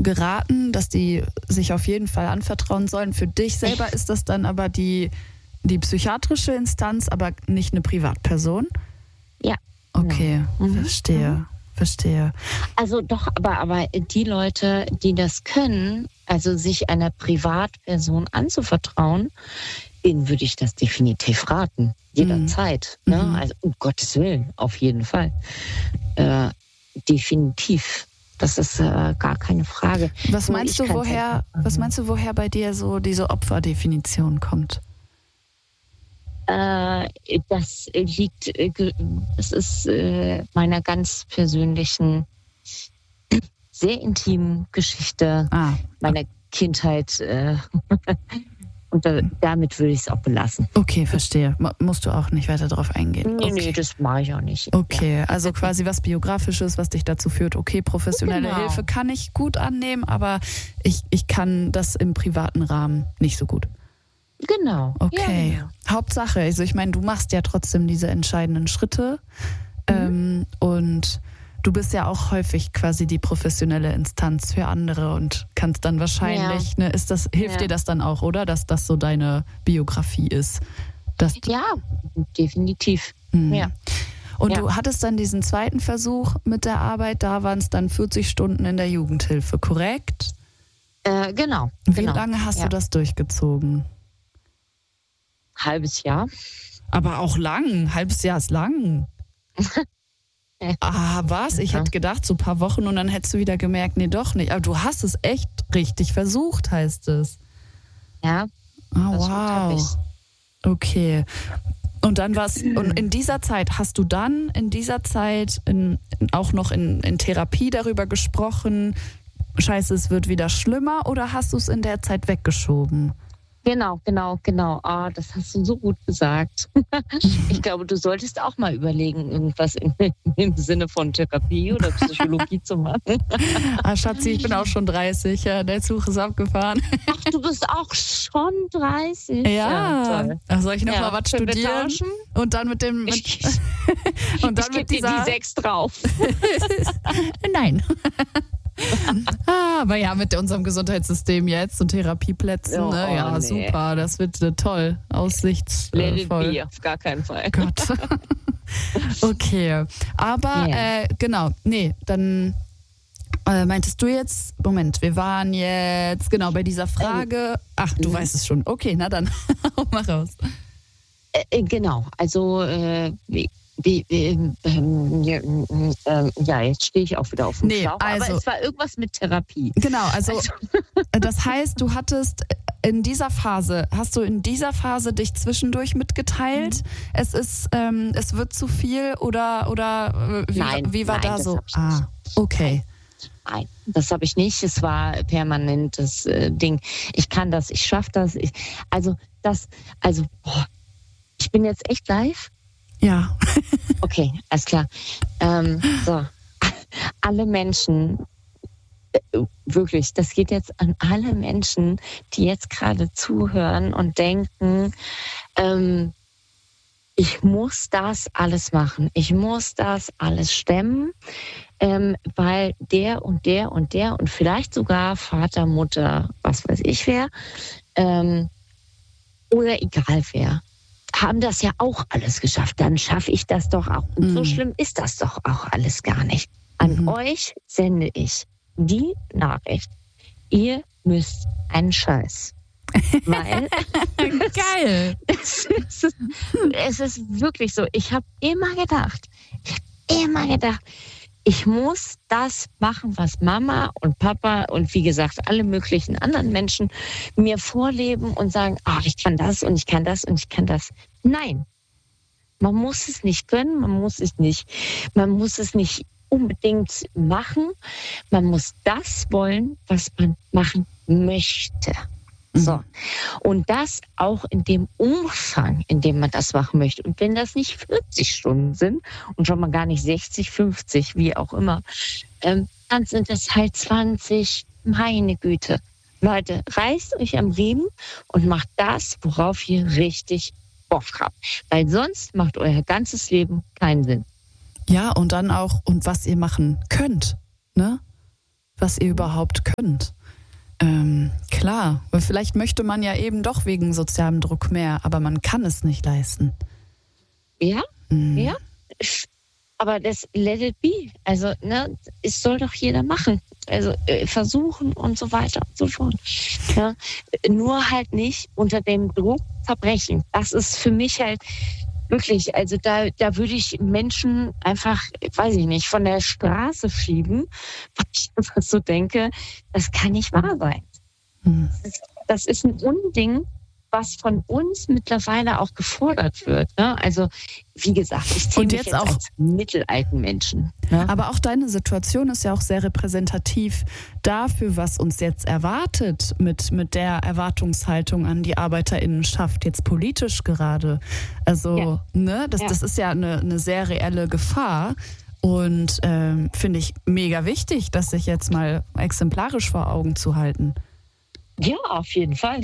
geraten, dass die sich auf jeden Fall anvertrauen sollen. Für dich selber ist das dann aber die psychiatrische Instanz, aber nicht eine Privatperson? Ja. Okay, verstehe. Also doch, aber die Leute, die das können, also sich einer Privatperson anzuvertrauen, denen würde ich das definitiv raten. Jederzeit. Ne? Also um Gottes Willen, auf jeden Fall. Definitiv. Das ist gar keine Frage. Was meinst du, woher bei dir so diese Opferdefinition kommt? Das ist meiner ganz persönlichen, sehr intimen Geschichte meiner Kindheit. Und damit würde ich es auch belassen. Okay, verstehe. Musst du auch nicht weiter drauf eingehen? Nee, das mache ich auch nicht. Okay, also quasi was Biografisches, was dich dazu führt, okay, professionelle Hilfe kann ich gut annehmen, aber ich kann das im privaten Rahmen nicht so gut. Genau. Okay. Ja, genau. Hauptsache, also ich meine, du machst ja trotzdem diese entscheidenden Schritte und du bist ja auch häufig quasi die professionelle Instanz für andere und kannst dann wahrscheinlich, hilft dir das dann auch, oder? Dass das so deine Biografie ist? Ja, definitiv. Ja. Und du hattest dann diesen zweiten Versuch mit der Arbeit, da waren es dann 40 Stunden in der Jugendhilfe, korrekt? Genau. Wie lange hast du das durchgezogen? Halbes Jahr. Aber auch lang. Halbes Jahr ist lang. Was? Ich hätte gedacht, so ein paar Wochen und dann hättest du wieder gemerkt, nee, doch nicht. Aber du hast es echt richtig versucht, heißt es. Ja. Wow. Okay. Und dann und in dieser Zeit, hast du dann in dieser Zeit auch noch in Therapie darüber gesprochen, Scheiße, es wird wieder schlimmer, oder hast du es in der Zeit weggeschoben? Genau. Das hast du so gut gesagt. Ich glaube, du solltest auch mal überlegen, irgendwas im Sinne von Therapie oder Psychologie zu machen. Schatzi, ich bin auch schon 30, ja, der Zug ist abgefahren. Ach, du bist auch schon 30? Ja. Toll. Ach, soll ich noch mal was studieren? Und dann mit dem... Ich gebe dir die 6 drauf. Nein. Aber ja, mit unserem Gesundheitssystem jetzt und Therapieplätzen, super, das wird toll, aussichtsvoll. Let it be, auf gar keinen Fall. Gott. Okay, aber dann meintest du jetzt, Moment, wir waren jetzt bei dieser Frage, du weißt es schon, okay, na dann, mach raus. Genau, also jetzt stehe ich auch wieder auf dem Schlauch, aber es war irgendwas mit Therapie. Genau, also das heißt, hast du in dieser Phase dich zwischendurch mitgeteilt? Es wird zu viel oder wie war da so? Okay. Nein, das habe ich nicht. Es war permanentes Ding. Ich kann das, ich schaffe das. Ich bin jetzt echt live. Ja. Okay, alles klar. Alle Menschen, wirklich, das geht jetzt an alle Menschen, die jetzt gerade zuhören und denken, ich muss das alles machen, ich muss das alles stemmen, weil der und der und der und vielleicht sogar Vater, Mutter, was weiß ich wer, oder egal wer, haben das ja auch alles geschafft. Dann schaffe ich das doch auch. Und so schlimm ist das doch auch alles gar nicht. An euch sende ich die Nachricht. Ihr müsst einen Scheiß. Weil geil. Es ist wirklich so. Ich habe immer gedacht, ich muss das machen, was Mama und Papa und wie gesagt, alle möglichen anderen Menschen mir vorleben und sagen, ich kann das und ich kann das und ich kann das. Nein, man muss es nicht können, man muss es nicht unbedingt machen. Man muss das wollen, was man machen möchte. So. Und das auch in dem Umfang, in dem man das machen möchte. Und wenn das nicht 40 Stunden sind und schon mal gar nicht 60, 50, wie auch immer, dann sind es halt 20. Meine Güte. Leute, reißt euch am Riemen und macht das, worauf ihr richtig Bock habt. Weil sonst macht euer ganzes Leben keinen Sinn. Ja, und dann auch, und was ihr machen könnt, ne? was ihr überhaupt könnt. Klar, weil vielleicht möchte man ja eben doch wegen sozialem Druck mehr, aber man kann es nicht leisten. Ja, ja. Aber das let it be. Also, es soll doch jeder machen. Also versuchen und so weiter und so fort. Ja, nur halt nicht unter dem Druck zerbrechen. Das ist für mich halt wirklich, also da würde ich Menschen einfach, weiß ich nicht, von der Straße schieben, weil ich einfach so denke, das kann nicht wahr sein. Das ist ein Unding, was von uns mittlerweile auch gefordert wird. Ne? Also wie gesagt, ich zähle mich jetzt auch als mittelalten Menschen. Ne? Aber auch deine Situation ist ja auch sehr repräsentativ dafür, was uns jetzt erwartet mit der Erwartungshaltung an die ArbeiterInnenschaft, jetzt politisch gerade. Also das ist ja eine sehr reelle Gefahr. Und finde ich mega wichtig, das sich jetzt mal exemplarisch vor Augen zu halten. Ja, auf jeden Fall.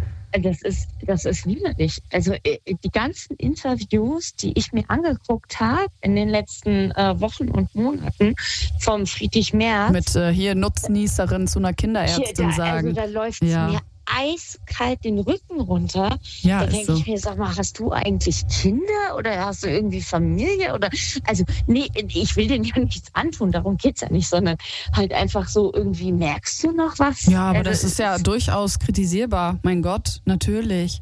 Das ist widerlich. Also die ganzen Interviews, die ich mir angeguckt habe in den letzten Wochen und Monaten vom Friedrich Merz. Mit hier Nutznießerin zu einer Kinderärztin sagen. Also da läuft es mir eiskalt den Rücken runter. Ja, da denke ich mir, sag mal, hast du eigentlich Kinder oder hast du irgendwie Familie? Oder also, nee, ich will denen ja nichts antun, darum geht's ja nicht, sondern halt einfach so irgendwie, merkst du noch was? Ja, aber das ist ja durchaus kritisierbar, mein Gott, natürlich.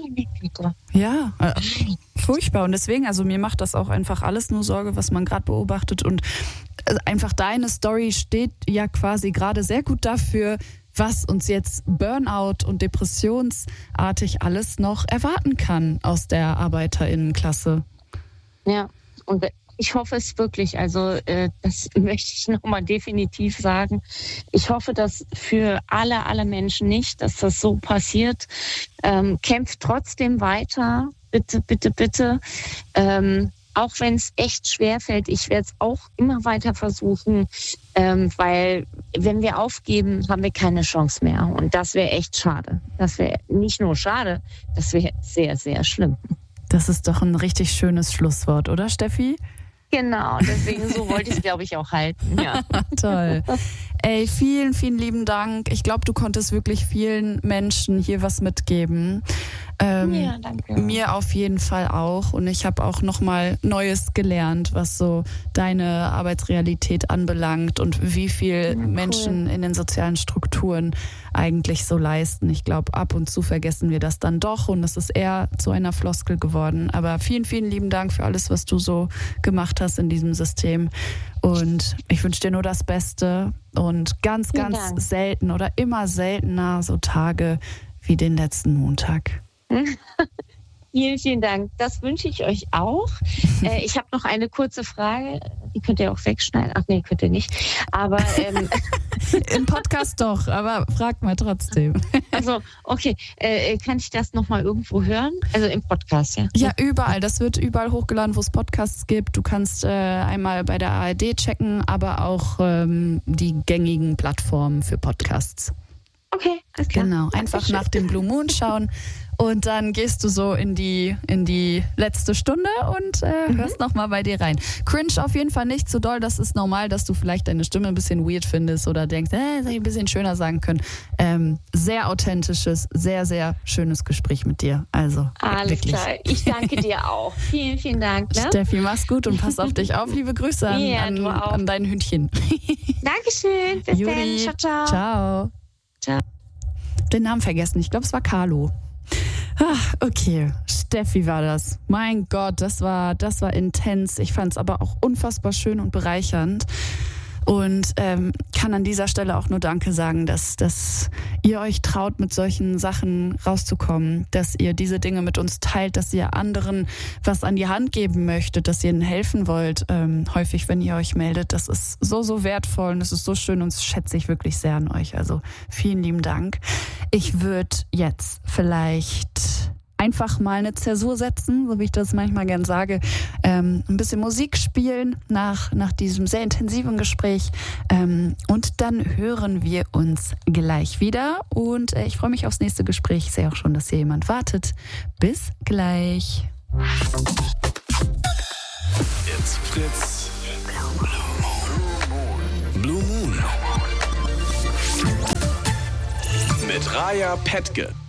Ja, furchtbar. Und deswegen, also mir macht das auch einfach alles nur Sorge, was man gerade beobachtet. Und einfach deine Story steht ja quasi gerade sehr gut dafür, was uns jetzt Burnout und depressionsartig alles noch erwarten kann aus der ArbeiterInnenklasse. Ja, und ich hoffe es wirklich, also das möchte ich nochmal definitiv sagen. Ich hoffe, dass für alle Menschen nicht, dass das so passiert. Kämpft trotzdem weiter, bitte, bitte, bitte. Auch wenn es echt schwerfällt, ich werde es auch immer weiter versuchen, weil wenn wir aufgeben, haben wir keine Chance mehr. Und das wäre echt schade. Das wäre nicht nur schade, das wäre sehr, sehr schlimm. Das ist doch ein richtig schönes Schlusswort, oder Steffi? Genau, deswegen so wollte ich es, glaube ich, auch halten. Ja. Toll. Ey, vielen, vielen lieben Dank. Ich glaube, du konntest wirklich vielen Menschen hier was mitgeben. Ja, danke. Mir auf jeden Fall auch. Und ich habe auch nochmal Neues gelernt, was so deine Arbeitsrealität anbelangt und wie viel Menschen in den sozialen Strukturen eigentlich so leisten. Ich glaube, ab und zu vergessen wir das dann doch und es ist eher zu einer Floskel geworden. Aber vielen, vielen lieben Dank für alles, was du so gemacht hast in diesem System. Und ich wünsche dir nur das Beste und ganz, ganz selten oder immer seltener so Tage wie den letzten Montag. Vielen, vielen Dank. Das wünsche ich euch auch. Ich habe noch eine kurze Frage. Die könnt ihr auch wegschneiden. Ach nee, könnt ihr nicht. Aber im Podcast doch, aber frag mal trotzdem. Also, okay. Kann ich das nochmal irgendwo hören? Also im Podcast, ja? Ja, überall. Das wird überall hochgeladen, wo es Podcasts gibt. Du kannst einmal bei der ARD checken, aber auch die gängigen Plattformen für Podcasts. Okay, alles klar. Genau, einfach nach dem Blue Moon schauen und dann gehst du so in die letzte Stunde und hörst nochmal bei dir rein. Cringe auf jeden Fall nicht so doll, das ist normal, dass du vielleicht deine Stimme ein bisschen weird findest oder denkst, hätte ich ein bisschen schöner sagen können. Sehr authentisches, sehr, sehr schönes Gespräch mit dir. Also alles wirklich. Klar, ich danke dir auch. Vielen, vielen Dank. Ne? Steffi, mach's gut und pass auf dich auf. Liebe Grüße an dein Hündchen. Dankeschön, bis dann. Ciao, ciao. Ciao. Den Namen vergessen. Ich glaube, es war Carlo. Okay, Steffi war das. Mein Gott, das war intens. Ich fand es aber auch unfassbar schön und bereichernd. Und kann an dieser Stelle auch nur Danke sagen, dass ihr euch traut, mit solchen Sachen rauszukommen, dass ihr diese Dinge mit uns teilt, dass ihr anderen was an die Hand geben möchtet, dass ihr ihnen helfen wollt. Häufig, wenn ihr euch meldet, das ist so, so wertvoll und es ist so schön und das schätze ich wirklich sehr an euch. Also vielen lieben Dank. Ich würde jetzt vielleicht einfach mal eine Zäsur setzen, so wie ich das manchmal gern sage, ein bisschen Musik spielen nach diesem sehr intensiven Gespräch und dann hören wir uns gleich wieder und ich freue mich aufs nächste Gespräch. Ich sehe auch schon, dass hier jemand wartet. Bis gleich. Jetzt Fritz. Blue Moon. Mit Raja Pettke.